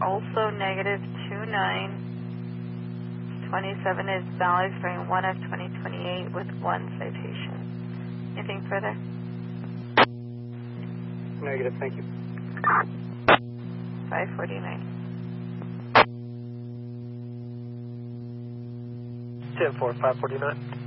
also negative 29. 27 is valid for 1 of 2028 with 1 citation. Anything further? Negative, thank you. 549. 10-4, 549.